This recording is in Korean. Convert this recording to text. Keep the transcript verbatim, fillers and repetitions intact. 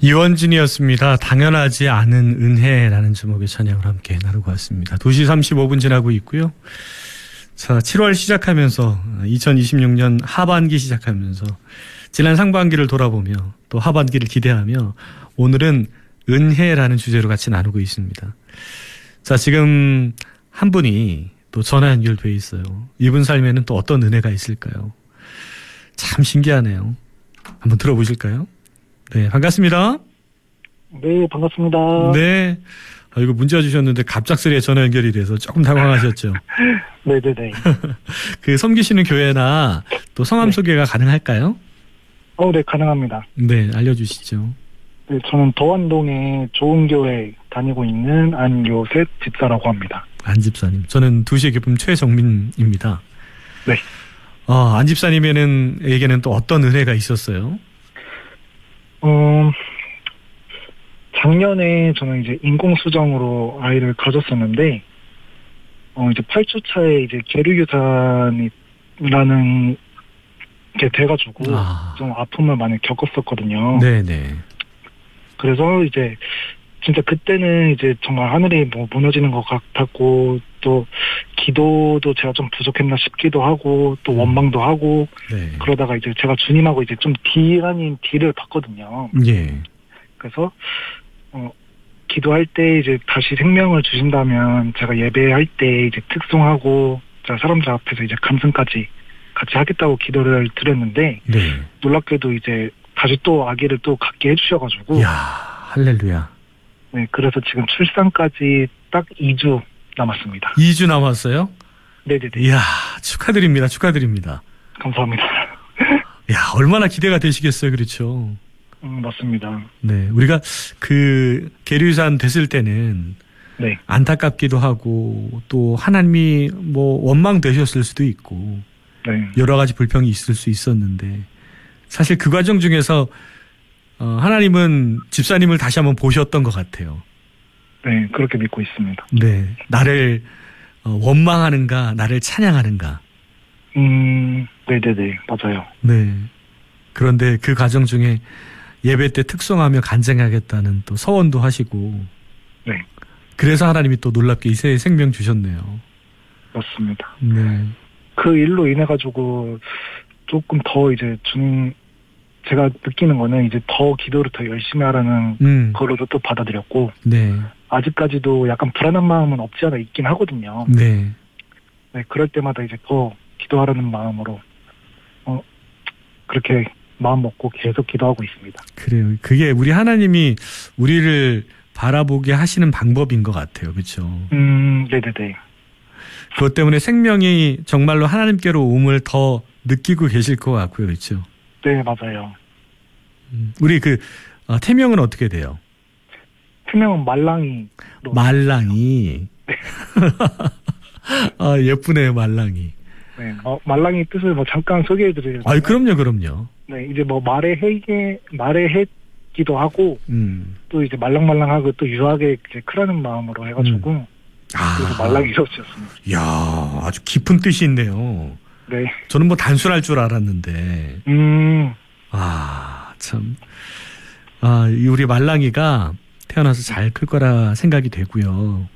이원진이었습니다. 당연하지 않은 은혜라는 제목의 찬양을 함께 나누고 왔습니다. 두 시 삼십오 분 지나고 있고요. 자, 칠월 시작하면서 이천이십육 년 하반기 시작하면서 지난 상반기를 돌아보며 또 하반기를 기대하며 오늘은 은혜라는 주제로 같이 나누고 있습니다. 자, 지금 한 분이 또 전화 연결돼 있어요. 이분 삶에는 또 어떤 은혜가 있을까요? 참 신기하네요. 한번 들어보실까요? 네, 반갑습니다. 네, 반갑습니다. 네. 아, 이거 문자 주셨는데 갑작스레 전화 연결이 돼서 조금 당황하셨죠? 네네네. 그 섬기시는 교회나 또 성함 네. 소개가 가능할까요? 어, 네, 가능합니다. 네, 알려주시죠. 네, 저는 도안동에 좋은 교회 다니고 있는 안요셉 집사라고 합니다. 안 집사님. 저는 두시의 기쁨 최정민입니다. 네. 아, 안 집사님에는, 에게는 또 어떤 은혜가 있었어요? 어, 작년에 저는 이제 인공수정으로 아이를 가졌었는데, 어, 이제 팔 주 차에 이제 계류유산이라는 게 돼가지고, 아. 좀 아픔을 많이 겪었었거든요. 네네. 그래서 이제, 진짜 그때는 이제 정말 하늘이 뭐 무너지는 것 같았고, 또, 기도도 제가 좀 부족했나 싶기도 하고, 또 원망도 하고, 네. 그러다가 이제 제가 주님하고 이제 좀 딜 아닌 딜을 봤거든요. 예. 그래서, 어, 기도할 때 이제 다시 생명을 주신다면 제가 예배할 때 이제 특송하고, 제가 사람들 앞에서 이제 감승까지 같이 하겠다고 기도를 드렸는데, 네. 놀랍게도 이제 다시 또 아기를 또 갖게 해주셔가지고, 이야, 할렐루야. 네, 그래서 지금 출산까지 딱 이 주 남았습니다. 이 주 남았어요? 네네네. 이야, 축하드립니다. 축하드립니다. 감사합니다. 야, 얼마나 기대가 되시겠어요. 그렇죠? 음, 맞습니다. 네. 우리가 그 계류유산 됐을 때는 네. 안타깝기도 하고 또 하나님이 뭐 원망되셨을 수도 있고 네. 여러 가지 불평이 있을 수 있었는데 사실 그 과정 중에서 어, 하나님은 집사님을 다시 한번 보셨던 것 같아요. 네, 그렇게 믿고 있습니다. 네. 나를 어, 원망하는가 나를 찬양하는가. 음, 네네네. 맞아요. 네. 그런데 그 과정 중에 예배 때 특송하며 간증하겠다는 또 서원도 하시고. 네. 그래서 하나님이 또 놀랍게 이새의 생명 주셨네요. 맞습니다. 네. 그 일로 인해가지고 조금 더 이제 주님, 제가 느끼는 거는 이제 더 기도를 더 열심히 하라는 음. 거로도 또 받아들였고, 네. 아직까지도 약간 불안한 마음은 없지 않아 있긴 하거든요. 네. 네, 그럴 때마다 이제 더 기도하라는 마음으로, 어, 그렇게 마음 먹고 계속 기도하고 있습니다. 그래요. 그게 우리 하나님이 우리를 바라보게 하시는 방법인 것 같아요. 그렇죠? 음, 네네네. 그것 때문에 생명이 정말로 하나님께로 옴을 더 느끼고 계실 것 같고요. 그렇죠? 네, 맞아요. 음, 우리 그 어, 태명은 어떻게 돼요? 태명은 말랑이. 말랑이. 아, 예쁘네요. 말랑이. 네, 어, 말랑이 뜻을 뭐 잠깐 소개해드리려면. 아, 그럼요, 그럼요. 네, 이제 뭐 말의 해게 말의 해기도 하고, 음. 또 이제 말랑말랑하고 또 유하게 이제 크라는 마음으로 해가지고, 음. 아. 그래서 말랑이라고 지었습니다. 이야, 아주 깊은 뜻이 있네요. 네. 저는 뭐 단순할 줄 알았는데. 음. 아, 참. 아, 이 우리 말랑이가 태어나서 잘 클 거라 생각이 되고요.